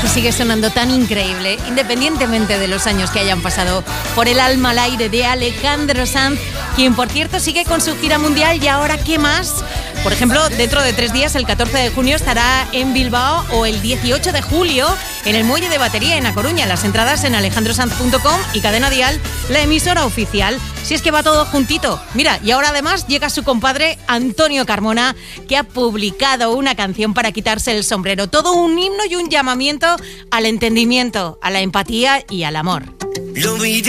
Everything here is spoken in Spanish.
sigue sonando tan increíble, independientemente de los años que hayan pasado, por el alma al aire de Alejandro Sanz, quien por cierto sigue con su gira mundial. Y ahora, ¿qué más? Por ejemplo, dentro de 3 días, el 14 de junio, estará en Bilbao, o el 18 de julio en el Muelle de Batería en A Coruña. Las entradas en alejandrosanz.com y Cadena Dial, la emisora oficial. Si es que va todo juntito. Mira, y ahora además llega su compadre Antonio Carmona, que ha publicado una canción para quitarse el sombrero. Todo un himno y un llamamiento al entendimiento, a la empatía y al amor.